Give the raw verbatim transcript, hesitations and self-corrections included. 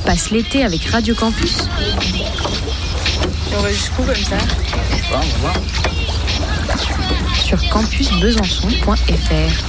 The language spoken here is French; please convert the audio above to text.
passe l'été avec Radio Campus. Et on va jusqu'où comme ça? Je sais pas, on va voir. Sur campus besançon point f r.